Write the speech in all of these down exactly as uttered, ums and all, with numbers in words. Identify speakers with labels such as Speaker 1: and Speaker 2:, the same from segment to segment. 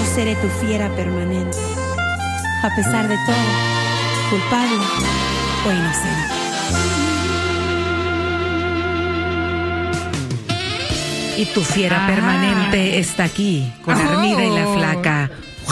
Speaker 1: seré tu fiera permanente, a pesar de todo, culpable o inocente.
Speaker 2: Y tu fiera ah. permanente está aquí, con oh. Armida y la Flaca.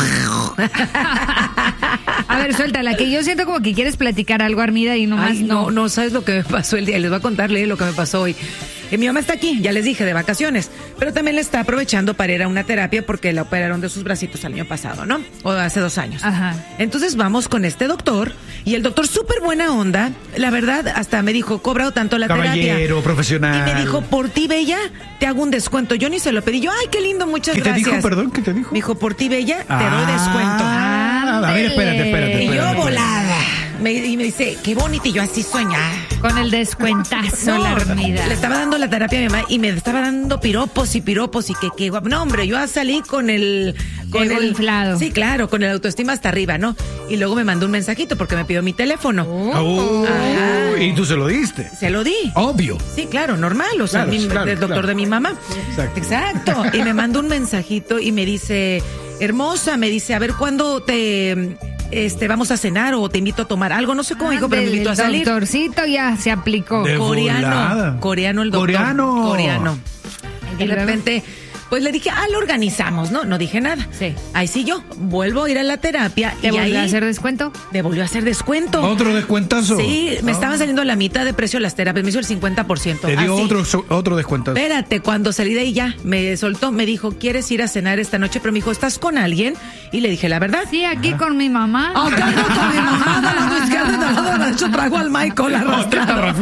Speaker 3: A ver, suéltala, que yo siento como que quieres platicar algo, Armida, y nomás
Speaker 2: Ay, no. No, no sabes lo que me pasó el día. Les voy a contarle lo que me pasó hoy. Eh, mi mamá está aquí, ya les dije, de vacaciones, pero también le está aprovechando para ir a una terapia porque la operaron de sus bracitos el año pasado, ¿no? O hace dos años.
Speaker 3: Ajá.
Speaker 2: Entonces vamos con este doctor, y el doctor súper buena onda, la verdad, hasta me dijo, cobrado tanto la
Speaker 4: Caballero,
Speaker 2: terapia.
Speaker 4: Caballero, profesional.
Speaker 2: Y me dijo, por ti, Bella, te hago un descuento. Yo ni se lo pedí. Yo, ay, qué lindo, muchas
Speaker 4: ¿Qué
Speaker 2: gracias.
Speaker 4: ¿Qué te dijo, perdón? ¿Qué te dijo?
Speaker 2: Me dijo, por ti, Bella, te
Speaker 4: ah,
Speaker 2: doy descuento.
Speaker 4: Ah, a ver, espérate, espérate.
Speaker 2: Y yo
Speaker 4: espérate,
Speaker 2: volada. Me, y me dice, qué bonito, y yo así soñaba.
Speaker 3: Con el descuentazo,
Speaker 2: no,
Speaker 3: la Armida.
Speaker 2: Le estaba dando la terapia a mi mamá y me estaba dando piropos y piropos y que qué guapo. No, hombre, yo salí con el... Con
Speaker 3: Ego
Speaker 2: el
Speaker 3: inflado.
Speaker 2: Sí, claro, con el autoestima hasta arriba, ¿no? Y luego me mandó un mensajito porque me pidió mi teléfono.
Speaker 4: Oh. Oh. ¿Y tú se lo diste?
Speaker 2: Se lo di.
Speaker 4: Obvio.
Speaker 2: Sí, claro, normal, o sea,
Speaker 4: claro,
Speaker 2: mi,
Speaker 4: claro,
Speaker 2: el doctor
Speaker 4: claro.
Speaker 2: de mi mamá.
Speaker 4: Exacto.
Speaker 2: Exacto. Y me mandó un mensajito y me dice, hermosa, me dice, a ver, ¿cuándo te... Este, vamos a cenar o te invito a tomar algo, no sé cómo dijo, pero me invitó a salir.
Speaker 3: El doctorcito ya se aplicó.
Speaker 4: De
Speaker 2: coreano,
Speaker 4: volada.
Speaker 2: coreano el doctor.
Speaker 4: Coreano.
Speaker 2: Coreano. Y de repente, pues le dije, ah, lo organizamos, ¿no? No dije nada.
Speaker 3: Sí.
Speaker 2: Ahí sí yo, vuelvo a ir a la terapia.
Speaker 3: ¿Te
Speaker 2: y
Speaker 3: volvió
Speaker 2: ahí
Speaker 3: a hacer descuento?
Speaker 2: Me volvió a hacer descuento.
Speaker 4: ¿Otro descuentazo?
Speaker 2: Sí, me
Speaker 4: oh.
Speaker 2: estaban saliendo a la mitad de precio las terapias, me hizo el cincuenta por ciento.
Speaker 4: Te dio
Speaker 2: Así.
Speaker 4: otro, otro descuentazo.
Speaker 2: Espérate, cuando salí de ahí ya, me soltó, me dijo, ¿quieres ir a cenar esta noche? Pero me dijo, ¿estás con alguien? Y le dije, la verdad.
Speaker 3: Sí, aquí ah. con mi mamá.
Speaker 2: Oh, acá no con mi mamá, de lado izquierdo, de lado derecho, traigo al Michael arrastrado.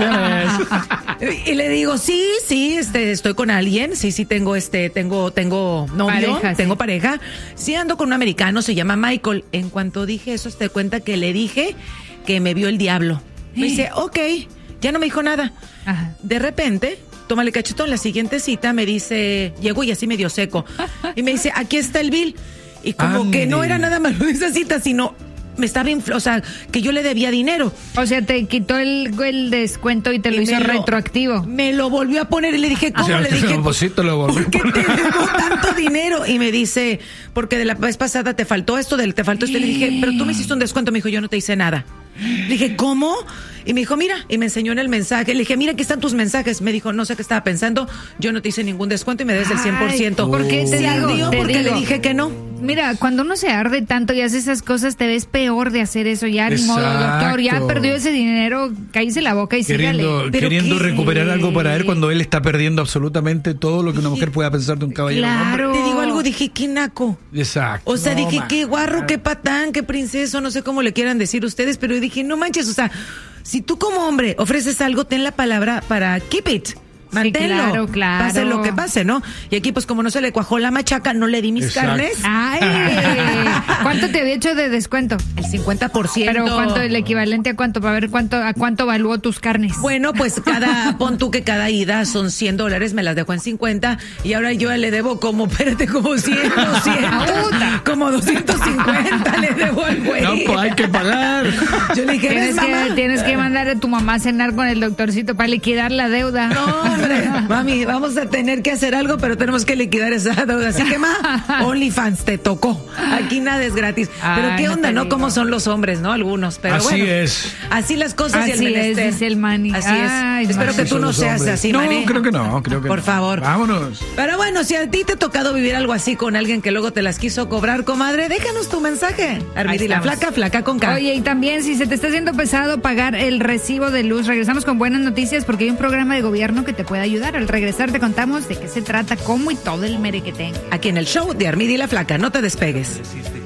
Speaker 2: Y le digo, sí, sí, este, estoy con alguien, sí, sí, tengo, este, tengo, tengo novio, pareja, tengo sí. pareja. Sí, ando con un americano, se llama Michael. En cuanto dije eso, te cuenta que le dije que me vio el diablo. Me dice, ok, ya no me dijo nada.
Speaker 3: Ajá.
Speaker 2: De repente, tómale cachetón, la siguiente cita me dice, llegó y así medio seco. Y me dice, aquí está el bill. Y como Ande. que no era nada malo de esa cita, sino me estaba, infl- o sea, que yo le debía dinero.
Speaker 3: O sea, te quitó el, el descuento y te y lo hizo lo, retroactivo.
Speaker 2: Me lo volvió a poner y le dije, ¿cómo?
Speaker 4: O sea,
Speaker 2: le dije,
Speaker 4: lo lo
Speaker 2: ¿por qué te debo tanto dinero? Y me dice, porque de la vez pasada te faltó esto, del te faltó esto. Y le dije, pero tú me hiciste un descuento. Me dijo, yo no te hice nada. Le dije, ¿cómo? Y me dijo, mira, y me enseñó en el mensaje. Le dije, mira, aquí están tus mensajes. Me dijo, no sé qué estaba pensando, yo no te hice ningún descuento y me des el cien por ciento.
Speaker 3: ¿Por qué te
Speaker 2: Se
Speaker 3: digo?
Speaker 2: ardió
Speaker 3: Te
Speaker 2: porque
Speaker 3: digo.
Speaker 2: le dije que no.
Speaker 3: Mira, cuando uno se arde tanto y hace esas cosas, te ves peor de hacer eso. Ya, ni modo, doctor, ya perdió ese dinero, cállese la boca y
Speaker 4: queriendo,
Speaker 3: sígale.
Speaker 4: Queriendo
Speaker 2: qué?
Speaker 4: recuperar algo para él cuando él está perdiendo absolutamente todo lo que una mujer pueda pensar de un caballero.
Speaker 3: Claro.
Speaker 2: Te digo algo, dije, qué naco.
Speaker 4: Exacto.
Speaker 2: O sea,
Speaker 4: no,
Speaker 2: dije,
Speaker 4: man.
Speaker 2: qué guarro, qué patán, qué princeso, no sé cómo le quieran decir ustedes, pero dije, no manches, o sea, si tú como hombre ofreces algo, ten la palabra para keep it. Manténlo.
Speaker 3: Sí, claro, claro.
Speaker 2: Pase lo que pase, ¿no? Y aquí, pues, como no se le cuajó la machaca, no le di mis
Speaker 4: Exacto.
Speaker 2: carnes.
Speaker 3: Ay, ¿cuánto te había hecho de descuento?
Speaker 2: El cincuenta por ciento.
Speaker 3: Pero ¿cuánto, el equivalente a cuánto? Para ver cuánto, a cuánto evaluó tus carnes.
Speaker 2: Bueno, pues cada, pon tú que cada ida son cien dólares, me las dejó en cincuenta y ahora yo le debo como, espérate, como cien, doscientos, como doscientos cincuenta le debo al güey.
Speaker 4: No, pues hay que pagar.
Speaker 2: Yo le dije,
Speaker 3: Tienes
Speaker 2: mamá?
Speaker 3: que, tienes que mandar a tu mamá a cenar con el doctorcito para liquidar la deuda.
Speaker 2: No, hombre, mami, vamos a tener que hacer algo, pero tenemos que liquidar esa deuda. Así que, ma, OnlyFans, te tocó. Aquí nada es gratis. Pero
Speaker 3: Ay,
Speaker 2: qué
Speaker 3: no
Speaker 2: onda, ¿no?
Speaker 3: digo.
Speaker 2: Cómo son los hombres, ¿no? Algunos. Pero
Speaker 4: Así
Speaker 2: bueno,
Speaker 4: es.
Speaker 2: Así las cosas y el
Speaker 3: Así es,
Speaker 2: menester.
Speaker 3: dice el Manny.
Speaker 2: Así
Speaker 3: Ay,
Speaker 2: es. Espero
Speaker 3: Manny.
Speaker 2: que tú
Speaker 4: son
Speaker 2: no
Speaker 4: los
Speaker 2: seas
Speaker 4: hombres.
Speaker 2: así,
Speaker 4: No,
Speaker 2: Manny.
Speaker 4: creo que no, creo que
Speaker 2: Por
Speaker 4: no.
Speaker 2: favor.
Speaker 4: Vámonos.
Speaker 2: Pero bueno, si a ti te ha tocado vivir algo así con alguien que luego te las quiso cobrar, comadre, déjanos tu mensaje. Armida y la
Speaker 3: estamos.
Speaker 2: flaca, flaca con K.
Speaker 3: Oye, y también si se te está haciendo pesado pagar el recibo de luz, regresamos con buenas noticias porque hay un programa de gobierno que te puede ayudar. Al regresar te contamos de qué se trata, cómo y todo el mere que tenga.
Speaker 2: Aquí en el show de Armida y la flaca, no te despegues.